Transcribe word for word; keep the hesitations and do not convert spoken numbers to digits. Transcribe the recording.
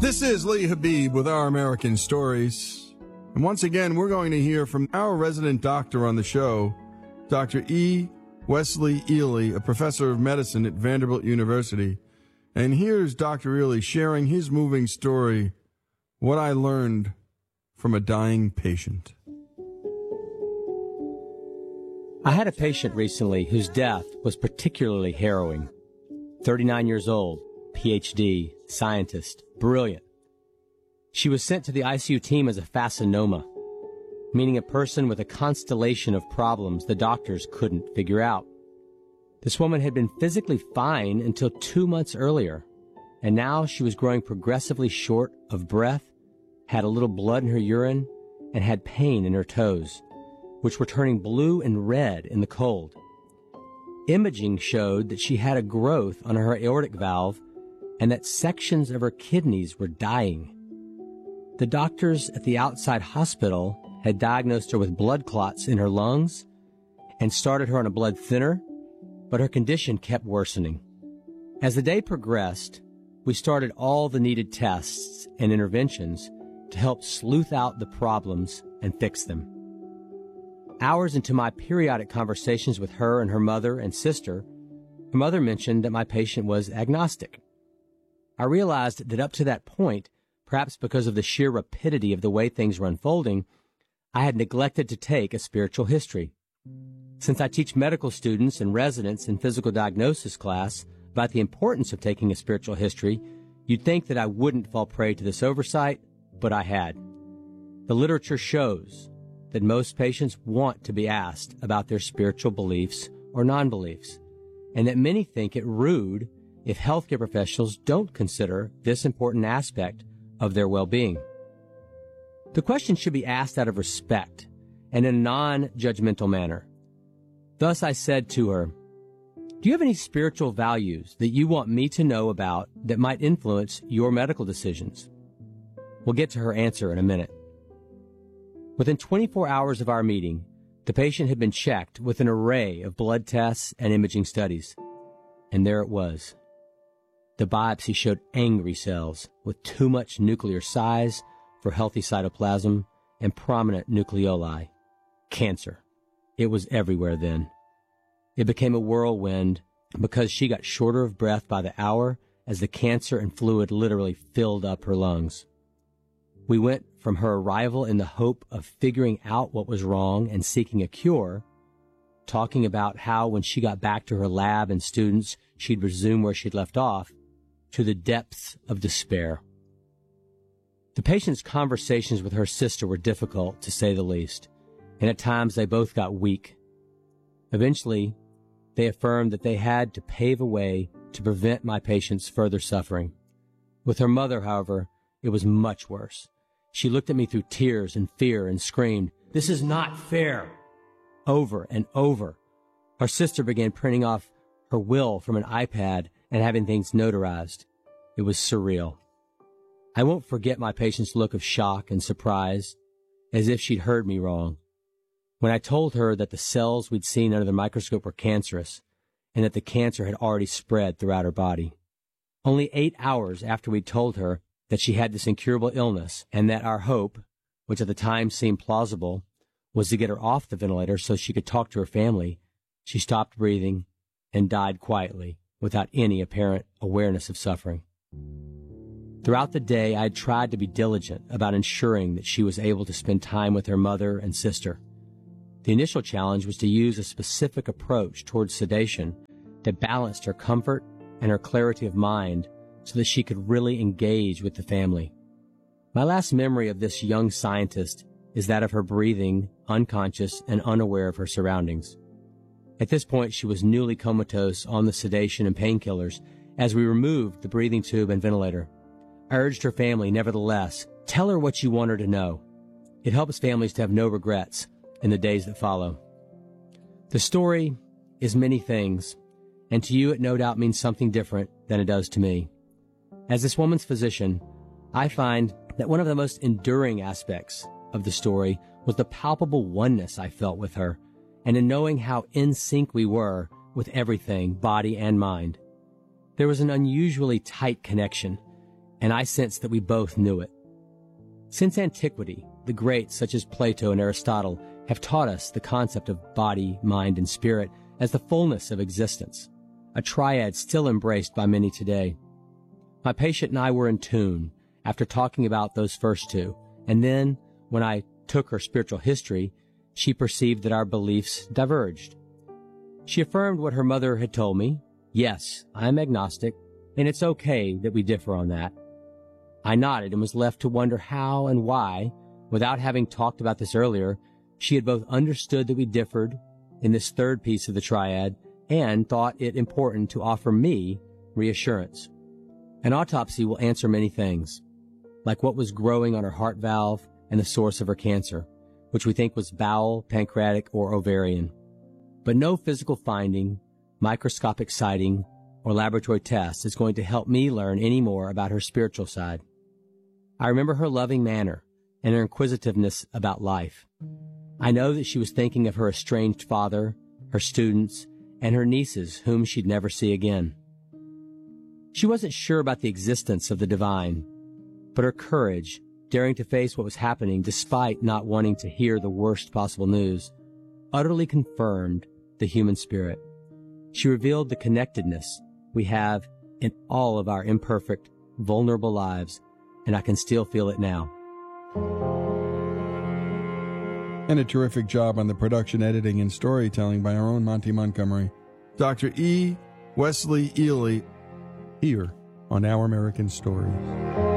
This is Lee Habib with Our American Stories. And once again, we're going to hear from our resident doctor on the show, Doctor E. Wesley Ely, a professor of medicine at Vanderbilt University. And here's Doctor Ely sharing his moving story, What I Learned from a Dying Patient. I had a patient recently whose death was particularly harrowing. thirty-nine years old, P H D, scientist, brilliant. She was sent to the I C U team as a fascinoma, meaning a person with a constellation of problems the doctors couldn't figure out. This woman had been physically fine until two months earlier, and now she was growing progressively short of breath, had a little blood in her urine, and had pain in her toes, which were turning blue and red in the cold. Imaging showed that she had a growth on her aortic valve and that sections of her kidneys were dying. The doctors at the outside hospital had diagnosed her with blood clots in her lungs and started her on a blood thinner, but her condition kept worsening. As the day progressed, we started all the needed tests and interventions to help sleuth out the problems and fix them. Hours into my periodic conversations with her and her mother and sister, her mother mentioned that my patient was agnostic. I realized that up to that point, perhaps because of the sheer rapidity of the way things were unfolding, I had neglected to take a spiritual history. Since I teach medical students and residents in physical diagnosis class about the importance of taking a spiritual history, you'd think that I wouldn't fall prey to this oversight, but I had. The literature shows that most patients want to be asked about their spiritual beliefs or non-beliefs, and that many think it rude if healthcare professionals don't consider this important aspect of their well-being. The question should be asked out of respect and in a non-judgmental manner. Thus I said to her, "Do you have any spiritual values that you want me to know about that might influence your medical decisions?" We'll get to her answer in a minute. Within twenty-four hours of our meeting, the patient had been checked with an array of blood tests and imaging studies. And there it was. The biopsy showed angry cells with too much nuclear size for healthy cytoplasm and prominent nucleoli. Cancer. It was everywhere then. It became a whirlwind because she got shorter of breath by the hour as the cancer and fluid literally filled up her lungs. We went from her arrival in the hope of figuring out what was wrong and seeking a cure, talking about how when she got back to her lab and students, she'd resume where she'd left off, to the depths of despair. The patient's conversations with her sister were difficult, to say the least, and at times they both got weak. Eventually, they affirmed that they had to pave a way to prevent my patient's further suffering. With her mother, however, it was much worse. She looked at me through tears and fear and screamed, "This is not fair!" over and over. Her sister began printing off her will from an iPad and having things notarized. It was surreal. I won't forget my patient's look of shock and surprise, as if she'd heard me wrong, when I told her that the cells we'd seen under the microscope were cancerous and that the cancer had already spread throughout her body. Only eight hours after we'd told her that she had this incurable illness and that our hope, which at the time seemed plausible, was to get her off the ventilator so she could talk to her family, she stopped breathing and died quietly without any apparent awareness of suffering. Throughout the day, I had tried to be diligent about ensuring that she was able to spend time with her mother and sister. The initial challenge was to use a specific approach towards sedation that balanced her comfort and her clarity of mind so that she could really engage with the family. My last memory of this young scientist is that of her breathing, unconscious and unaware of her surroundings. At this point, she was newly comatose on the sedation and painkillers as we removed the breathing tube and ventilator. I urged her family, nevertheless, tell her what you want her to know. It helps families to have no regrets in the days that follow. The story is many things, and to you it no doubt means something different than it does to me. As this woman's physician, I find that one of the most enduring aspects of the story was the palpable oneness I felt with her, and in knowing how in sync we were with everything, body and mind. There was an unusually tight connection, and I sensed that we both knew it. Since antiquity, the greats such as Plato and Aristotle have taught us the concept of body, mind, and spirit as the fullness of existence, a triad still embraced by many today. My patient and I were in tune after talking about those first two, and then, when I took her spiritual history, she perceived that our beliefs diverged. She affirmed what her mother had told me. Yes, I'm agnostic, and it's okay that we differ on that. I nodded and was left to wonder how and why, without having talked about this earlier, she had both understood that we differed in this third piece of the triad and thought it important to offer me reassurance. An autopsy will answer many things, like what was growing on her heart valve and the source of her cancer, which we think was bowel, pancreatic, or ovarian. But no physical finding, microscopic sighting, or laboratory test is going to help me learn any more about her spiritual side. I remember her loving manner and her inquisitiveness about life. I know that she was thinking of her estranged father, her students, and her nieces whom she'd never see again. She wasn't sure about the existence of the divine, but her courage, daring to face what was happening despite not wanting to hear the worst possible news, utterly confirmed the human spirit. She revealed the connectedness we have in all of our imperfect, vulnerable lives, and I can still feel it now. And a terrific job on the production, editing, and storytelling by our own Monty Montgomery. Doctor E. Wesley Ely, here on Our American Stories.